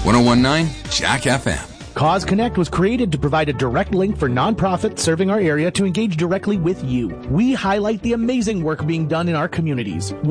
1019 Jack FM. Cause Connect was created to provide a direct link for nonprofits serving our area to engage directly with you. We highlight the amazing work being done in our communities.